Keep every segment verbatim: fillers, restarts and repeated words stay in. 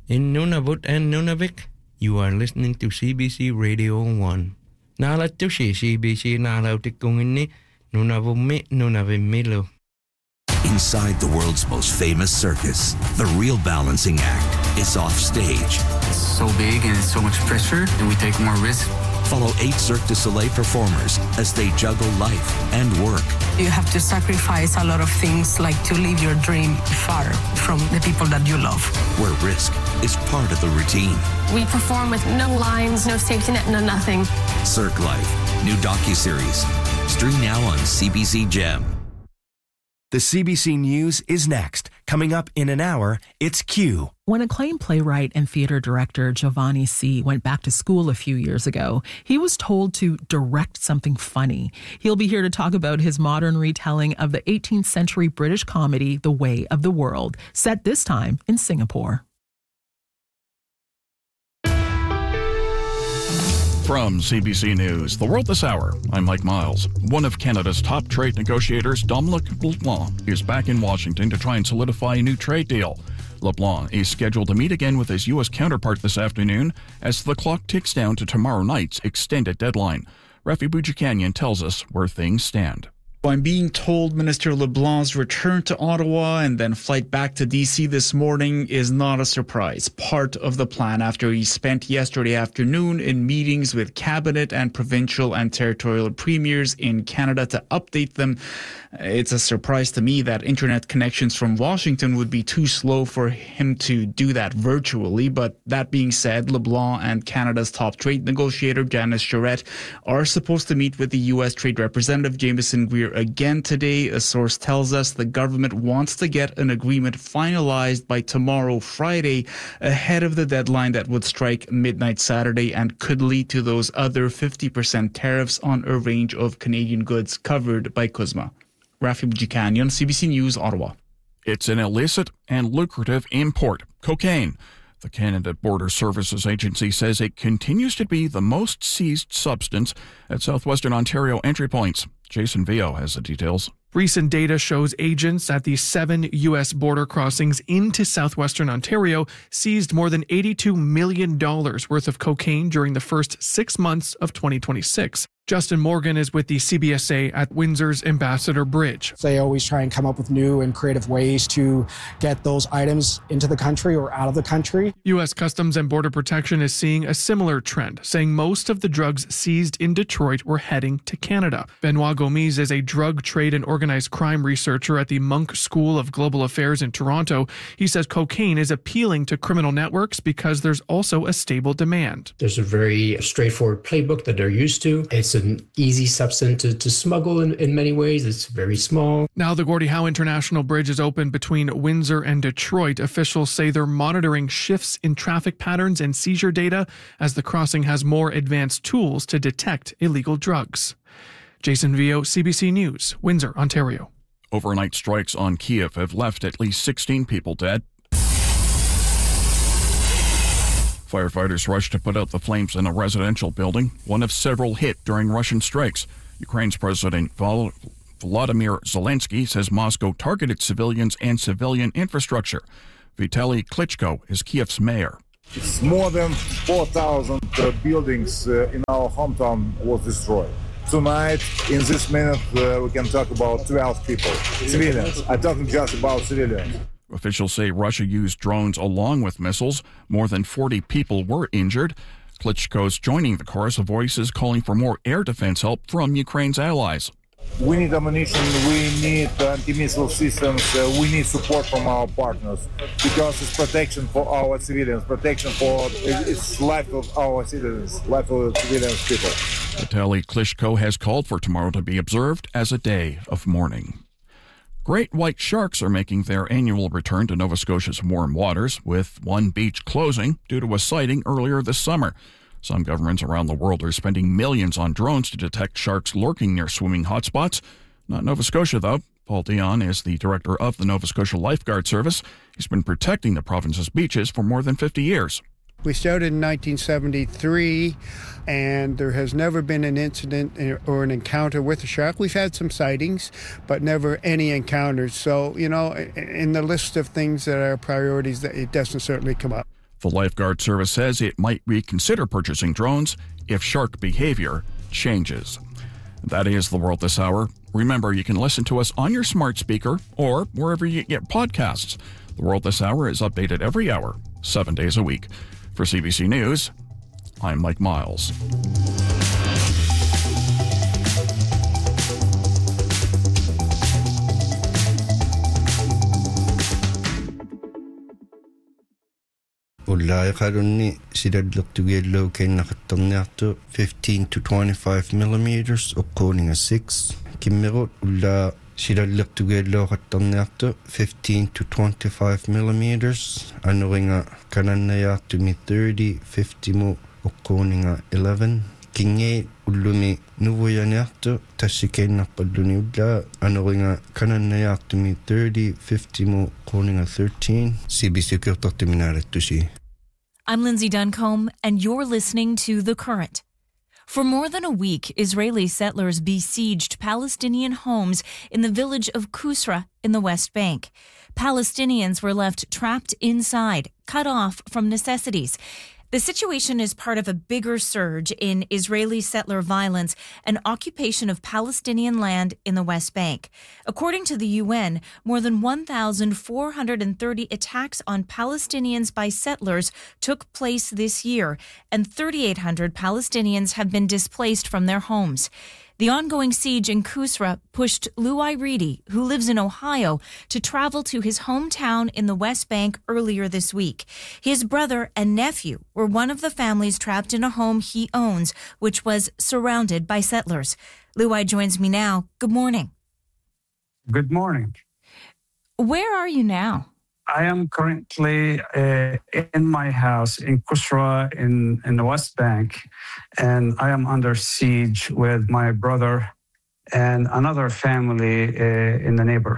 In Nunavut and Nunavik, you are listening to C B C Radio one. Nalat to si C B C nalautik kung ini Nunavummi Nunavimilo. Inside the world's most famous circus, the real balancing act is off stage. It's so big and it's so much pressure, and we take more risk. Follow eight Cirque du Soleil performers as they juggle life and work. You have to sacrifice a lot of things, like to leave your dream far from the people that you love. Where risk is part of the routine. We perform with no lines, no safety net, no nothing. Cirque Life, new docuseries. Stream now on C B C Gem. The C B C News is next. Coming up in an hour, it's Q. When acclaimed playwright and theater director Giovanni C. went back to school a few years ago, he was told to direct something funny. He'll be here to talk about his modern retelling of the eighteenth century British comedy, The Way of the World, set this time in Singapore. From C B C News, The World This Hour, I'm Mike Miles. One of Canada's top trade negotiators, Dominic LeBlanc, is back in Washington to try and solidify a new trade deal. LeBlanc is scheduled to meet again with his U S counterpart this afternoon as the clock ticks down to tomorrow night's extended deadline. Rafi Boudjikanian tells us where things stand. I'm being told Minister LeBlanc's return to Ottawa and then flight back to D C this morning is not a surprise. Part of the plan after he spent yesterday afternoon in meetings with cabinet and provincial and territorial premiers in Canada to update them. It's a surprise to me that internet connections from Washington would be too slow for him to do that virtually. But that being said, LeBlanc and Canada's top trade negotiator, Janice Charette, are supposed to meet with the U S Trade Representative Jameson Greer again today. A source tells us the government wants to get an agreement finalized by tomorrow, Friday, ahead of the deadline that would strike midnight Saturday and could lead to those other fifty percent tariffs on a range of Canadian goods covered by C U S M A. Rafi Boudjikanian, C B C News, Ottawa. It's an illicit and lucrative import, cocaine. The Canada Border Services Agency says it continues to be the most seized substance at southwestern Ontario entry points. Jason Vio has the details. Recent data shows agents at the seven U S border crossings into southwestern Ontario seized more than eighty-two million dollars worth of cocaine during the first six months of twenty twenty-six. Justin Morgan is with the C B S A at Windsor's Ambassador Bridge. They always try and come up with new and creative ways to get those items into the country or out of the country. U S Customs and Border Protection is seeing a similar trend, saying most of the drugs seized in Detroit were heading to Canada. Benoit Gomis is a drug trade and organized crime researcher at the Munk School of Global Affairs in Toronto. He says cocaine is appealing to criminal networks because there's also a stable demand. There's a very straightforward playbook that they're used to. It's an easy substance to, to smuggle in, in many ways. It's very small. Now the Gordie Howe International Bridge is open between Windsor and Detroit. Officials say they're monitoring shifts in traffic patterns and seizure data as the crossing has more advanced tools to detect illegal drugs. Jason Vio, C B C News, Windsor, Ontario. Overnight strikes on Kiev have left at least sixteen people dead. Firefighters rushed to put out the flames in a residential building, one of several hit during Russian strikes. Ukraine's President Vol- Volodymyr Zelensky says Moscow targeted civilians and civilian infrastructure. Vitaly Klitschko is Kiev's mayor. It's more than four thousand uh, buildings uh, in our hometown was destroyed. Tonight, in this minute, uh, we can talk about twelve people, civilians. I'm talking just about civilians. Officials say Russia used drones along with missiles. More than forty people were injured. Klitschko's joining the chorus of voices calling for more air defense help from Ukraine's allies. We need ammunition, we need anti-missile systems, uh, we need support from our partners because it's protection for our civilians, protection for it's life of our citizens, life of civilians people. Vitaly Klitschko has called for tomorrow to be observed as a day of mourning. Great white sharks are making their annual return to Nova Scotia's warm waters, with one beach closing due to a sighting earlier this summer. Some governments around the world are spending millions on drones to detect sharks lurking near swimming hotspots. Not Nova Scotia, though. Paul Dion is the director of the Nova Scotia Lifeguard Service. He's been protecting the province's beaches for more than fifty years. We started in nineteen seventy-three, and there has never been an incident or an encounter with a shark. We've had some sightings, but never any encounters. So, you know, in the list of things that are priorities, it doesn't certainly come up. The lifeguard service says it might reconsider purchasing drones if shark behavior changes. That is the world this hour. Remember, you can listen to us on your smart speaker or wherever you get podcasts. The world this hour is updated every hour, seven days a week. For C B C News, I'm Mike Miles. Ullai qarunni sidadlertugiallu kennaqattarniartu fifteen to twenty-five millimeters according to six. Kimmerut ulla sidadlertugiallu qattarniartu fifteen to twenty-five millimeters. Anuringa kanannayaartu mi thirty fifty mu according to eleven. Kinge ullumi nuvuyaniartu tassikennarpalluni ulla anuringa kanannayaartu mi thirty fifty mu according to thirteen. C B C Kirtartiminaalattusi. I'm Lindsay Duncombe, and you're listening to The Current. For more than a week, Israeli settlers besieged Palestinian homes in the village of Kusra in the West Bank. Palestinians were left trapped inside, cut off from necessities. The situation is part of a bigger surge in Israeli settler violence and occupation of Palestinian land in the West Bank. According to the U N, more than one thousand four hundred thirty attacks on Palestinians by settlers took place this year, and thirty-eight hundred Palestinians have been displaced from their homes. The ongoing siege in Kusra pushed Luai Reedy, who lives in Ohio, to travel to his hometown in the West Bank earlier this week. His brother and nephew were one of the families trapped in a home he owns, which was surrounded by settlers. Luai joins me now. Good morning. Good morning. Where are you now? I am currently uh, in my house in Kusra in, in the West Bank, and I am under siege with my brother and another family uh, in the neighbor.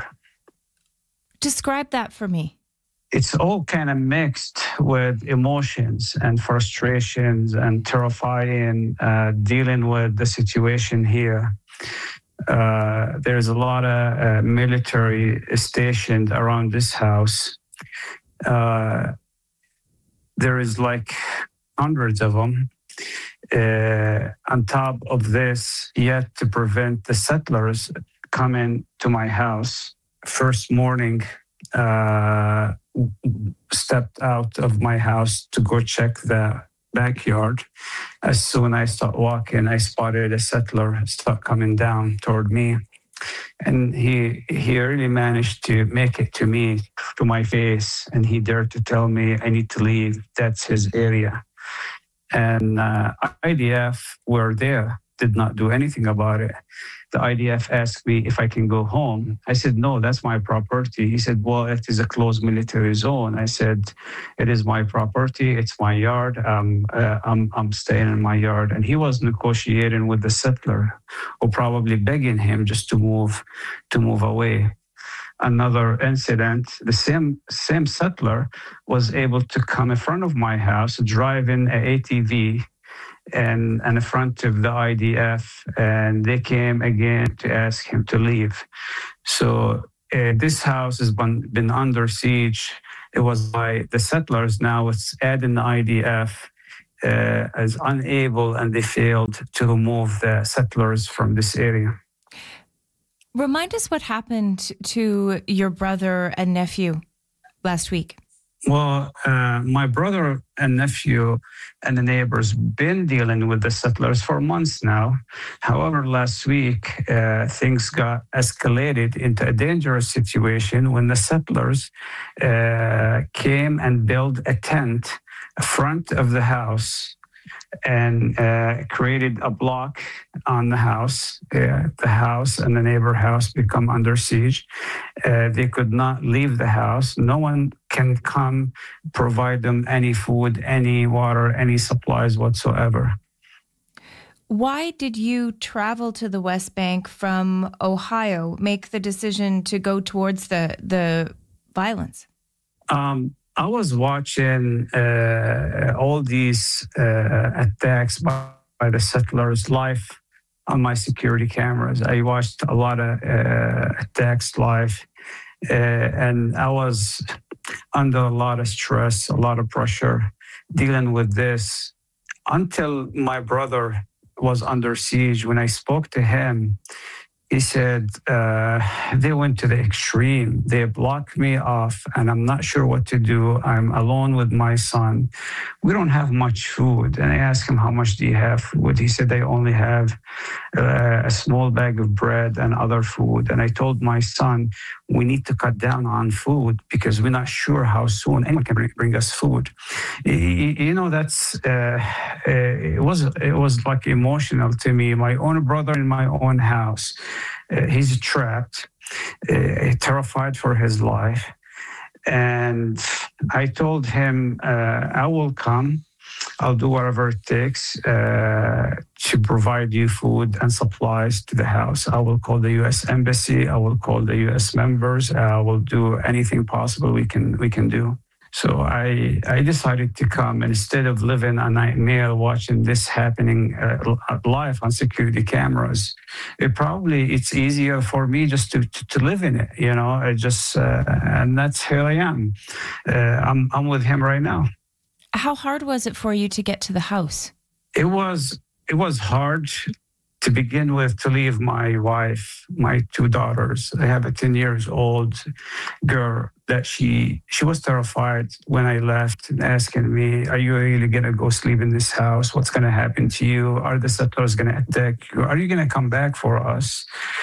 Describe that for me. It's all kind of mixed with emotions and frustrations and terrifying, uh, dealing with the situation here. Uh, there's a lot of uh, military stationed around this house. Uh, there is like hundreds of them. Uh, on top of this, yet to prevent the settlers coming to my house. First morning, uh, stepped out of my house to go check the backyard. As soon as I start walking, I spotted a settler start coming down toward me. And he he really managed to make it to me, to my face, and he dared to tell me I need to leave. That's his area. And uh, I D F were there, did not do anything about it. The I D F asked me if I can go home. I said, no, that's my property. He said, well, it is a closed military zone. I said, it is my property. It's my yard. Um, uh, I'm, I'm staying in my yard. And he was negotiating with the settler, or probably begging him just to move, to move away. Another incident, the same same settler was able to come in front of my house, driving an A T V, and, and in front of the I D F, and they came again to ask him to leave. So uh, this house has been, been under siege. It was by the settlers. Now it's adding the I D F uh, as unable, and they failed to remove the settlers from this area. Remind us what happened to your brother and nephew last week. Well, uh, my brother and nephew and the neighbors been dealing with the settlers for months now. However, last week, uh, things got escalated into a dangerous situation when the settlers uh, came and built a tent in front of the house and uh, created a block on the house. Uh, the house and the neighbor house become under siege. Uh, they could not leave the house. No one can come provide them any food, any water, any supplies whatsoever. Why did you travel to the West Bank from Ohio, make the decision to go towards the, the violence? Um, I was watching uh, all these uh, attacks by, by the settlers live on my security cameras. I watched a lot of uh, attacks live, uh, and I was under a lot of stress, a lot of pressure, dealing with this until my brother was under siege. When I spoke to him, he said, uh, they went to the extreme. They blocked me off, and I'm not sure what to do. I'm alone with my son. We don't have much food. And I asked him, how much do you have food? He said, they only have uh, a small bag of bread and other food. And I told my son, we need to cut down on food because we're not sure how soon anyone can bring, bring us food. You know, that's, uh, it was, it was like emotional to me. My own brother in my own house. Uh, he's trapped, uh, terrified for his life. And I told him, uh, I will come. I'll do whatever it takes uh, to provide you food and supplies to the house. I will call the U S Embassy. I will call the U S members. I will do anything possible we can we can do. So I, I decided to come instead of living a nightmare watching this happening uh, live on security cameras. It probably it's easier for me just to, to, to live in it, you know. I just uh, and that's here I am. Uh, I'm I'm with him right now. How hard was it for you to get to the house? It was it was hard to begin with, to leave my wife, my two daughters. I have a ten years old girl that she she was terrified when I left, and asking me, are you really going to go sleep in this house? What's going to happen to you? Are the settlers going to attack you? Are you going to come back for us?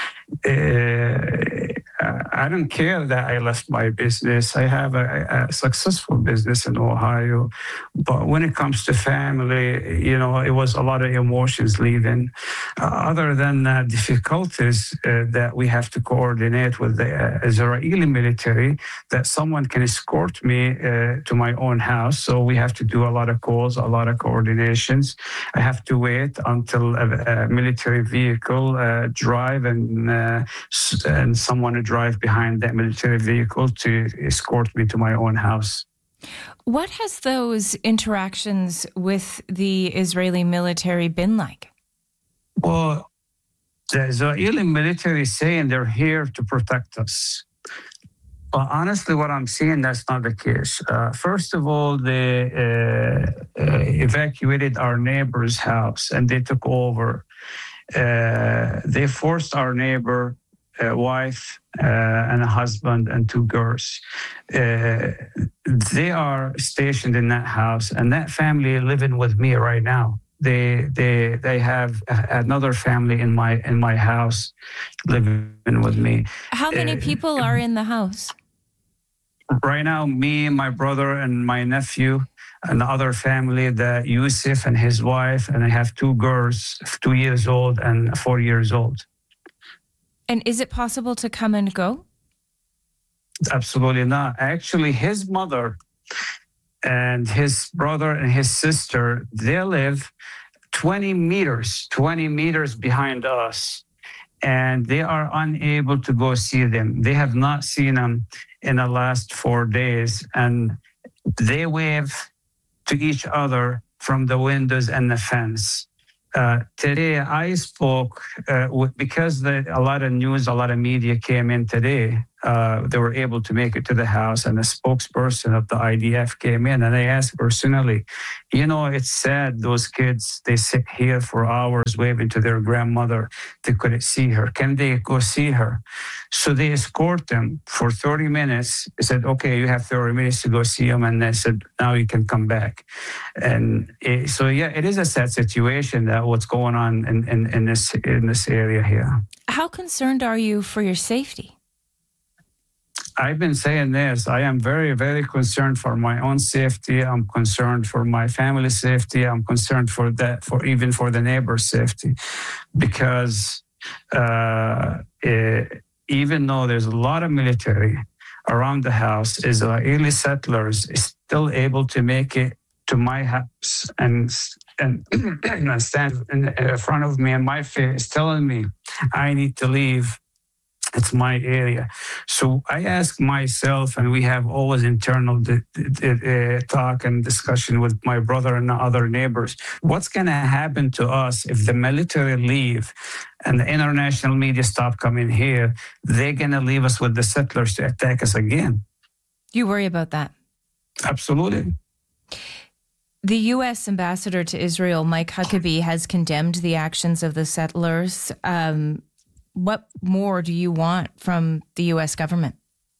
Uh, I don't care that I left my business. I have a, a successful business in Ohio. But when it comes to family, you know, it was a lot of emotions leaving. Uh, other than uh, difficulties uh, that we have to coordinate with the uh, Israeli military, that someone can escort me uh, to my own house. So we have to do a lot of calls, a lot of coordinations. I have to wait until a, a military vehicle uh, drive and uh, and someone to drive behind that military vehicle to escort me to my own house. What has those interactions with the Israeli military been like? Well, the Israeli military is saying they're here to protect us. But honestly, what I'm seeing, that's not the case. Uh, first of all, they uh, uh, evacuated our neighbor's house and they took over. Uh, they forced our neighbor, a wife uh, and a husband and two girls. Uh, they are stationed in that house, and that family living with me right now. They they they have another family in my in my house living with me. How many uh, people are in the house? Right now, me, my brother, and my nephew, and the other family, the Yusuf and his wife, and I have two girls, two years old and four years old. And is it possible to come and go? Absolutely not. Actually, his mother and his brother and his sister, they live twenty meters, twenty meters behind us. And they are unable to go see them. They have not seen them in the last four days. And they wave to each other from the windows and the fence. Uh, today, I spoke uh, with, because the, a lot of news, a lot of media came in today. Uh, they were able to make it to the house, and the spokesperson of the I D F came in, and I asked personally, you know, it's sad those kids, they sit here for hours waving to their grandmother. They couldn't see her. Can they go see her? So they escort them for thirty minutes. They said, okay, you have thirty minutes to go see them. And they said, now you can come back. And it, so, yeah, it is a sad situation that what's going on in, in, in this in this area here. How concerned are you for your safety? I've been saying this. I am very, very concerned for my own safety. I'm concerned for my family's safety. I'm concerned for that, for even for the neighbor's safety, because uh, it, even though there's a lot of military around the house, Israeli settlers is still able to make it to my house and and, and stand in front of me and my face, telling me I need to leave. It's my area. So I ask myself, and we have always internal d- d- d- uh, talk and discussion with my brother and other neighbors. What's going to happen to us if the military leave and the international media stop coming here? They're going to leave us with the settlers to attack us again. Do you worry about that? Absolutely. The U S ambassador to Israel, Mike Huckabee, has condemned the actions of the settlers. Um, what more do you want from the U S government?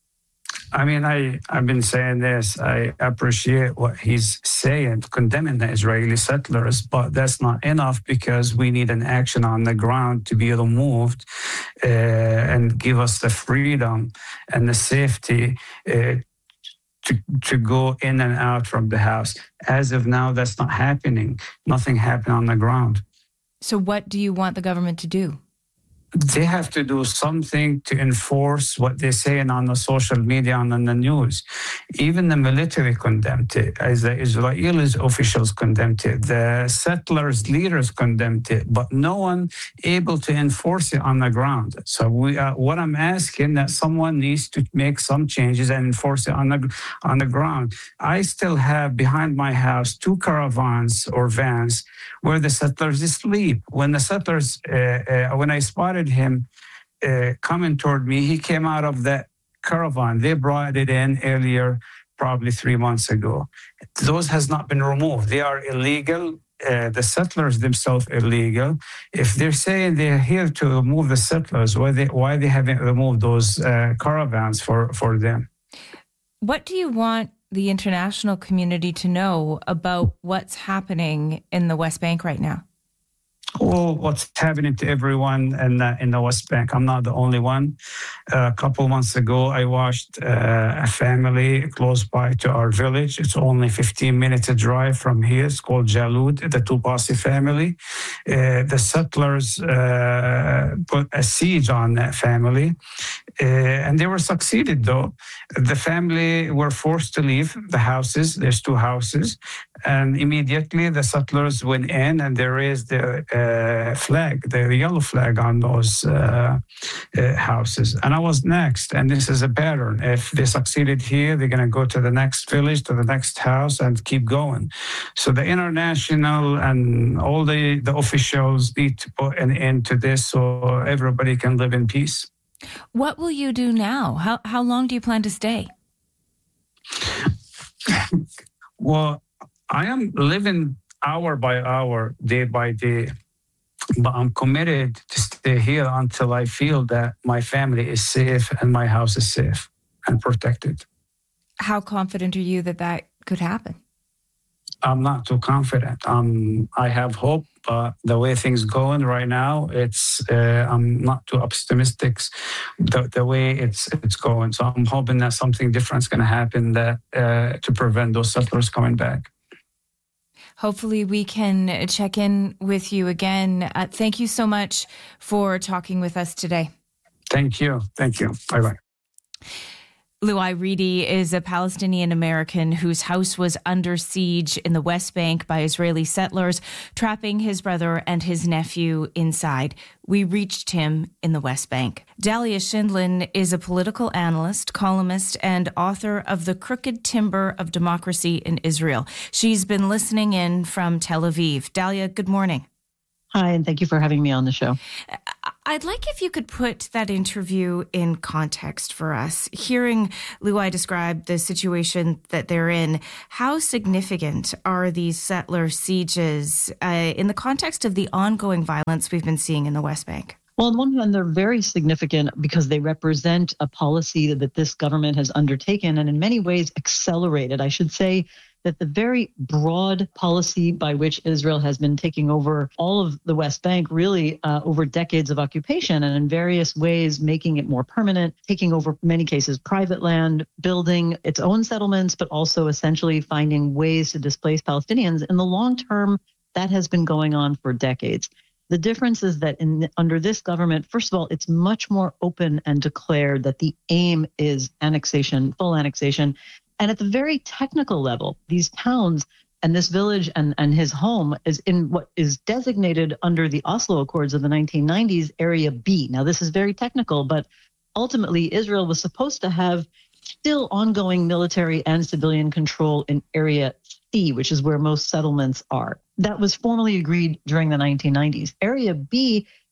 I mean, I, I've been saying this. I appreciate what he's saying, condemning the Israeli settlers, but that's not enough because we need an action on the ground to be removed uh, and give us the freedom and the safety uh, to, to go in and out from the house. As of now, that's not happening. Nothing happened on the ground. So what do you want the government to do? They have to do something to enforce what they're saying on the social media and on the news. Even the military condemned it, as the Israeli officials condemned it, the settlers' leaders condemned it, but no one able to enforce it on the ground. So we, uh, what I'm asking that someone needs to make some changes and enforce it on the on the ground. I still have behind my house two caravans or vans where the settlers sleep. When the settlers, uh, uh, when I spotted him uh, coming toward me, he came out of that caravan. They brought it in earlier, probably three months ago. Those has not been removed. They are illegal. Uh, the settlers themselves illegal. If they're saying they're here to remove the settlers, why they why they haven't removed those uh, caravans for, for them? What do you want the international community to know about what's happening in the West Bank right now? Well, what's happening to everyone in the, in the West Bank? I'm not the only one. Uh, a couple months ago, I watched uh, a family close by to our village. It's only fifteen minutes drive from here. It's called Jalud, the Tubasi family. Uh, the settlers uh, put a siege on that family, uh, and they were succeeded, though. The family were forced to leave the houses. There's two houses. And immediately the settlers went in and they raised the uh, flag, the yellow flag on those uh, uh, houses. And I was next. And this is a pattern. If they succeeded here, they're going to go to the next village, to the next house, and keep going. So the international and all the, the officials need to put an end to this so everybody can live in peace. What will you do now? How, how long do you plan to stay? Well, I am living hour by hour, day by day, but I'm committed to stay here until I feel that my family is safe and my house is safe and protected. How confident are you that that could happen? I'm not too confident. Um, I have hope, but the way things going right now, it's uh, I'm not too optimistic. The, the way it's it's going, so I'm hoping that something different is going to happen that uh, to prevent those settlers coming back. Hopefully we can check in with you again. Uh, thank you so much for talking with us today. Thank you. Thank you. Bye-bye. Luai Reedy is a Palestinian American whose house was under siege in the West Bank by Israeli settlers, trapping his brother and his nephew inside. We reached him in the West Bank. Dalia Schindlin is a political analyst, columnist, and author of The Crooked Timber of Democracy in Israel. She's been listening in from Tel Aviv. Dalia, good morning. Hi, and thank you for having me on the show. I'd like if you could put that interview in context for us. Hearing Luai describe the situation that they're in, how significant are these settler sieges uh, in the context of the ongoing violence we've been seeing in the West Bank? Well, on one hand, they're very significant because they represent a policy that this government has undertaken and in many ways accelerated. I should say that the very broad policy by which Israel has been taking over all of the West Bank, really uh, over decades of occupation, and in various ways making it more permanent, taking over, in many cases, private land, building its own settlements, but also essentially finding ways to displace Palestinians. In the long term, that has been going on for decades. The difference is that in, under this government, first of all, it's much more open and declared that the aim is annexation, full annexation. And at the very technical level, these towns and this village and, and his home is in what is designated under the Oslo Accords of the nineteen nineties, Area B. Now, this is very technical, but ultimately Israel was supposed to have still ongoing military and civilian control in Area C, which is where most settlements are. That was formally agreed during the nineteen nineties. Area B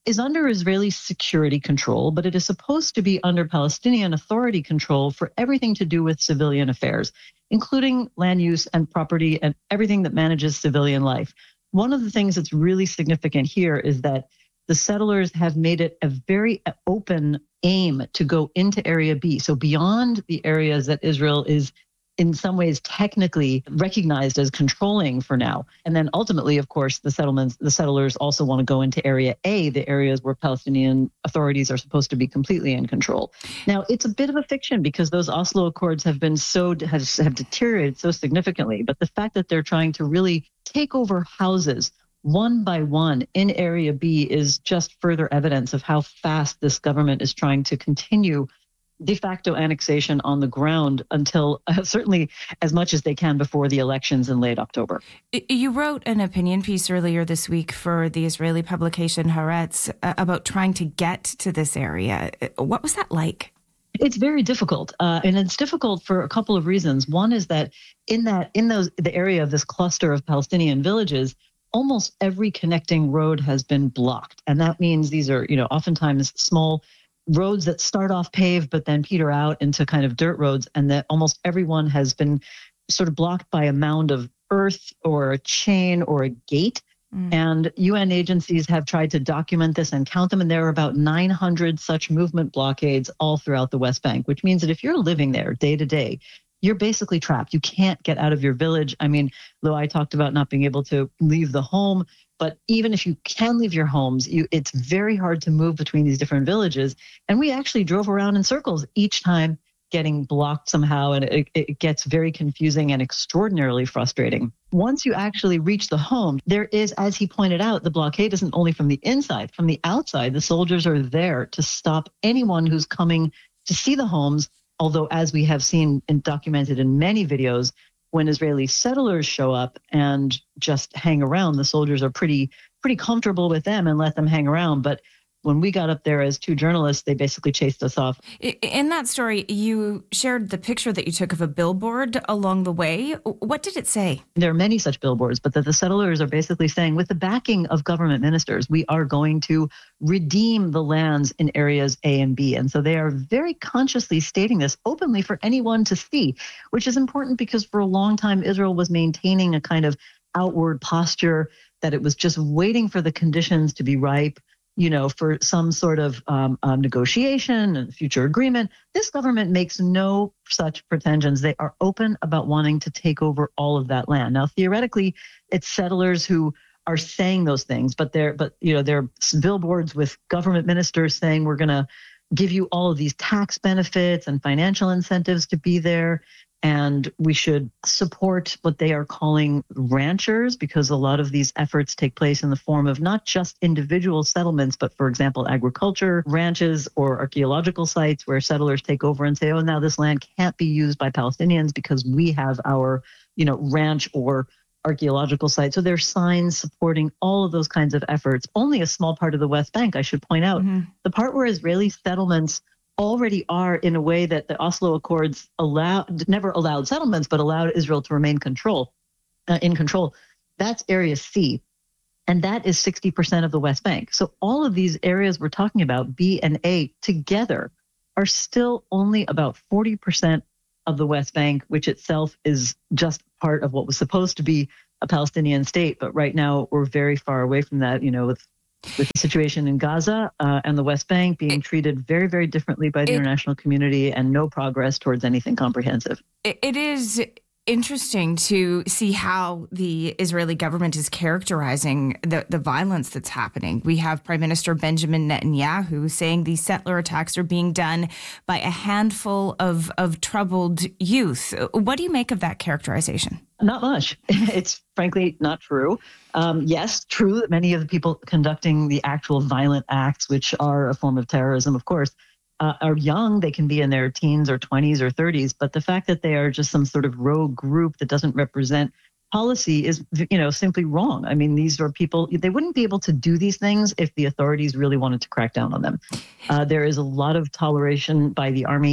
is under Israeli security control, but it is supposed to be under Palestinian Authority control for everything to do with civilian affairs, including land use and property and everything that manages civilian life. One of the things that's really significant here is that the settlers have made it a very open aim to go into Area B, so beyond the areas that Israel is in some ways technically recognized as controlling for now. And then ultimately, of course, the settlements, the settlers also want to go into Area A, the areas where Palestinian authorities are supposed to be completely in control. Now, it's a bit of a fiction because those Oslo Accords have been so, have, have deteriorated so significantly. But the fact that they're trying to really take over houses one by one in Area B is just further evidence of how fast this government is trying to continue de facto annexation on the ground until uh, certainly as much as they can before the elections in late October. You wrote an opinion piece earlier this week for the Israeli publication Haaretz uh, about trying to get to this area. What was that like? It's very difficult, uh, and it's difficult for a couple of reasons. One is that in that in those the area of this cluster of Palestinian villages, almost every connecting road has been blocked, and that means these are, you know, oftentimes small roads that start off paved but then peter out into kind of dirt roads, and that almost everyone has been sort of blocked by a mound of earth or a chain or a gate. Mm. And U N agencies have tried to document this and count them, and there are about nine hundred such movement blockades all throughout the West Bank, which means that if you're living there day to day, you're basically trapped. You can't get out of your village. I mean, though I talked about not being able to leave the home, but even if you can leave your homes, you, it's very hard to move between these different villages. And we actually drove around in circles each time, getting blocked somehow, and it, it gets very confusing and extraordinarily frustrating. Once you actually reach the home, there is, as he pointed out, the blockade isn't only from the inside, from the outside. The soldiers are there to stop anyone who's coming to see the homes, although as we have seen and documented in many videos, when Israeli settlers show up and just hang around, the soldiers are pretty pretty comfortable with them and let them hang around. But when we got up there as two journalists, they basically chased us off. In that story, you shared the picture that you took of a billboard along the way. What did it say? There are many such billboards, but that the settlers are basically saying, with the backing of government ministers, we are going to redeem the lands in areas A and B. And so they are very consciously stating this openly for anyone to see, which is important because for a long time, Israel was maintaining a kind of outward posture that it was just waiting for the conditions to be ripe, you know, for some sort of um, um, negotiation and future agreement. This government makes no such pretensions. They are open about wanting to take over all of that land. Now, theoretically, it's settlers who are saying those things, but they're, but you know, there are billboards with government ministers saying we're going to give you all of these tax benefits and financial incentives to be there. And we should support what they are calling ranchers, because a lot of these efforts take place in the form of not just individual settlements, but, for example, agriculture ranches or archaeological sites where settlers take over and say, oh, now this land can't be used by Palestinians because we have our, you know, ranch or archaeological site. So there are signs supporting all of those kinds of efforts. Only a small part of the West Bank, I should point out. Mm-hmm. The part where Israeli settlements already are in a way that the Oslo Accords allowed, never allowed settlements, but allowed Israel to remain control, uh, in control. That's Area C, and that is sixty percent of the West Bank. So all of these areas we're talking about, B and A, together are still only about forty percent of the West Bank, which itself is just part of what was supposed to be a Palestinian state. But right now we're very far away from that, you know, with with the situation in Gaza uh, and the West Bank being it, treated very, very differently by the it, international community, and no progress towards anything comprehensive. It, it is interesting to see how the Israeli government is characterizing the, the violence that's happening. We have Prime Minister Benjamin Netanyahu saying these settler attacks are being done by a handful of, of troubled youth. What do you make of that characterization? Not much. It's frankly not true. Um, yes, true that many of the people conducting the actual violent acts, which are a form of terrorism, of course, uh, are young. They can be in their teens or twenties or thirties. But the fact that they are just some sort of rogue group that doesn't represent policy is, you know, simply wrong. I mean, these are people, they wouldn't be able to do these things if the authorities really wanted to crack down on them. Uh, there is a lot of toleration by the army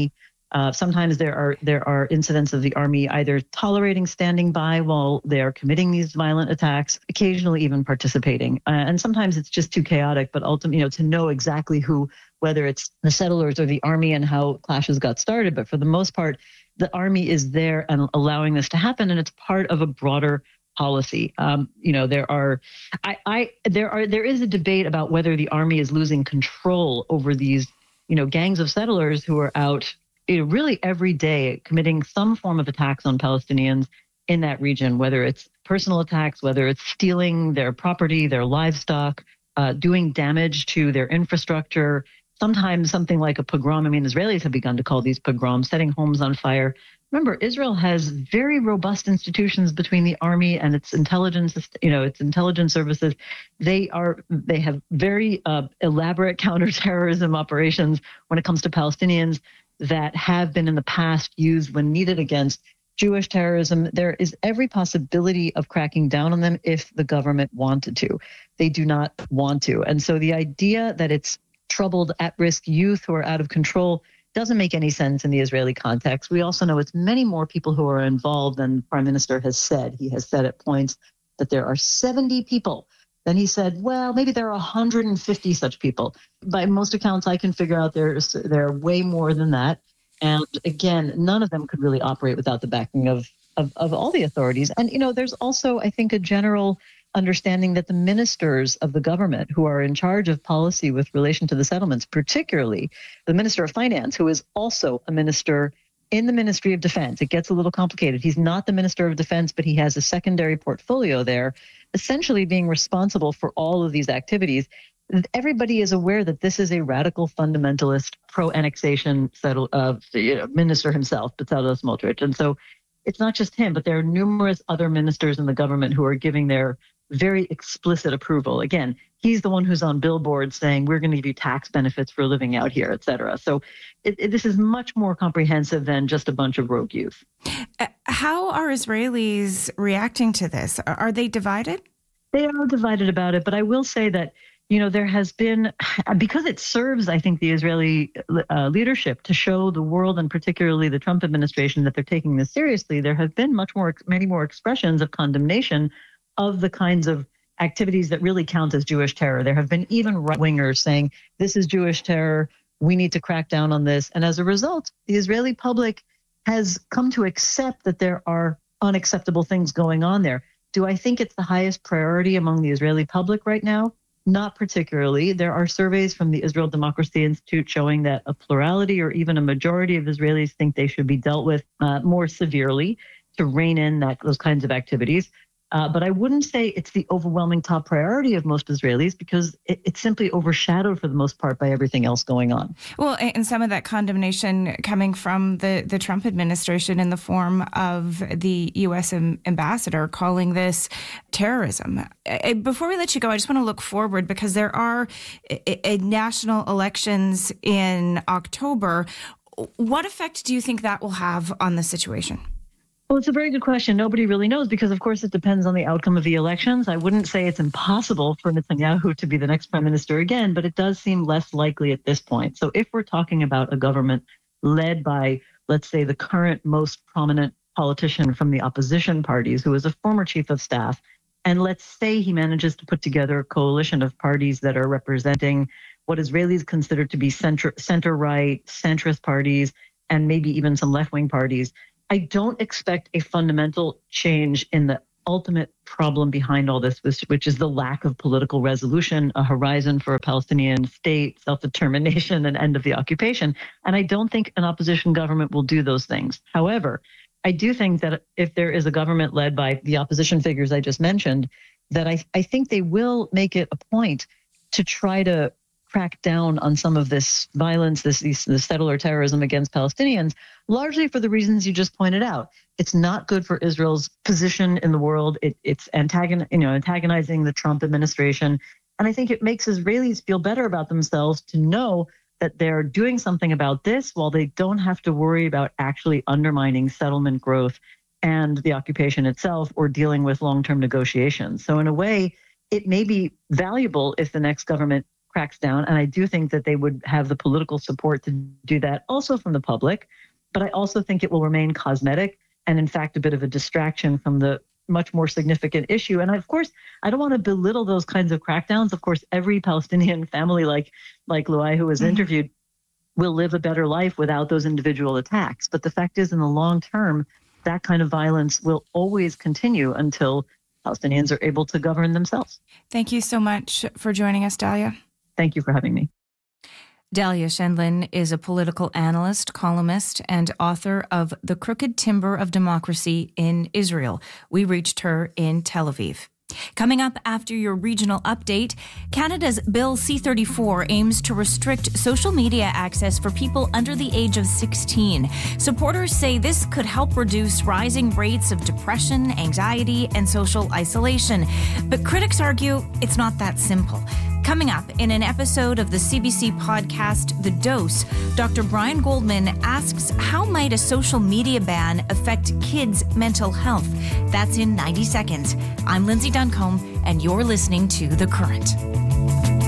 Uh, sometimes there are there are incidents of the army either tolerating standing by while they are committing these violent attacks, occasionally even participating. Uh, and sometimes it's just too chaotic, but ultimately, you know, to know exactly who, whether it's the settlers or the army and how clashes got started. But for the most part, the army is there and allowing this to happen, and it's part of a broader policy. Um, you know, there are, I, I, there are, there is a debate about whether the army is losing control over these, you know, gangs of settlers who are out, you know, really every day committing some form of attacks on Palestinians in that region, whether it's personal attacks, whether it's stealing their property, their livestock, uh, doing damage to their infrastructure. Sometimes something like a pogrom. I mean, Israelis have begun to call these pogroms, setting homes on fire. Remember, Israel has very robust institutions between the army and its intelligence, you know, its intelligence services. They are, they have very uh, elaborate counterterrorism operations when it comes to Palestinians that have been in the past used when needed against Jewish terrorism. There is every possibility of cracking down on them if the government wanted to. They do not want to. And so the idea that it's troubled at-risk youth who are out of control doesn't make any sense in the Israeli context. We also know it's many more people who are involved than the Prime Minister has said. He has said at points that there are seventy people. Then he said, well, maybe there are one hundred fifty such people. By most accounts, I can figure out there's there are way more than that. And again, none of them could really operate without the backing of, of, of all the authorities. And, you know, there's also, I think, a general understanding that the ministers of the government who are in charge of policy with relation to the settlements, particularly the Minister of Finance, who is also a minister in the Ministry of Defense. It gets a little complicated. He's not the Minister of Defense, but he has a secondary portfolio there, essentially being responsible for all of these activities. Everybody is aware that this is a radical fundamentalist pro-annexation settle, uh, you know, minister himself, Bezalel Smotrich. And so it's not just him, but there are numerous other ministers in the government who are giving their very explicit approval. Again, he's the one who's on billboards saying, we're going to give you tax benefits for living out here, et cetera. So it, it, this is much more comprehensive than just a bunch of rogue youth. Uh, how are Israelis reacting to this? Are, are they divided? They are divided about it, but I will say that, you know, there has been, because it serves, I think, the Israeli uh, leadership to show the world, and particularly the Trump administration, that they're taking this seriously. There have been much more, many more expressions of condemnation of the kinds of activities that really count as Jewish terror. There have been even right-wingers saying, this is Jewish terror, we need to crack down on this. And as a result, the Israeli public has come to accept that there are unacceptable things going on there. Do I think it's the highest priority among the Israeli public right now? Not particularly. There are surveys from the Israel Democracy Institute showing that a plurality or even a majority of Israelis think they should be dealt with uh, more severely to rein in that those kinds of activities. Uh, but I wouldn't say it's the overwhelming top priority of most Israelis, because it, it's simply overshadowed for the most part by everything else going on. Well, and some of that condemnation coming from the, the Trump administration in the form of the U S ambassador calling this terrorism. Before we let you go, I just want to look forward, because there are a, a national elections in October. What effect do you think that will have on the situation? Well, it's a very good question. Nobody really knows, because, of course, it depends on the outcome of the elections. I wouldn't say it's impossible for Netanyahu to be the next prime minister again, but it does seem less likely at this point. So if we're talking about a government led by, let's say, the current most prominent politician from the opposition parties, who is a former chief of staff, and let's say he manages to put together a coalition of parties that are representing what Israelis consider to be center, center-right, centrist parties, and maybe even some left-wing parties, I don't expect a fundamental change in the ultimate problem behind all this, which is the lack of political resolution, a horizon for a Palestinian state, self-determination, and end of the occupation. And I don't think an opposition government will do those things. However, I do think that if there is a government led by the opposition figures I just mentioned, that I, I think they will make it a point to try to crack down on some of this violence, this, this, this settler terrorism against Palestinians, largely for the reasons you just pointed out. It's not good for Israel's position in the world. It, it's antagon, you know, antagonizing the Trump administration. And I think it makes Israelis feel better about themselves to know that they're doing something about this while they don't have to worry about actually undermining settlement growth and the occupation itself, or dealing with long-term negotiations. So in a way, it may be valuable if the next government cracks down. And I do think that they would have the political support to do that, also from the public. But I also think it will remain cosmetic and, in fact, a bit of a distraction from the much more significant issue. And of course, I don't want to belittle those kinds of crackdowns. Of course, every Palestinian family like like Luai, who was mm-hmm. interviewed, will live a better life without those individual attacks. But the fact is, in the long term, that kind of violence will always continue until Palestinians are able to govern themselves. Thank you so much for joining us, Dalia. Thank you for having me. Dalia Schendlin is a political analyst, columnist, and author of The Crooked Timber of Democracy in Israel. We reached her in Tel Aviv. Coming up after your regional update, Canada's Bill C thirty-four aims to restrict social media access for people under the age of sixteen. Supporters say this could help reduce rising rates of depression, anxiety, and social isolation. But critics argue it's not that simple. Coming up in an episode of the C B C podcast, The Dose, Doctor Brian Goldman asks how might a social media ban affect kids' mental health? That's in ninety seconds. I'm Lindsay Duncombe, and you're listening to The Current.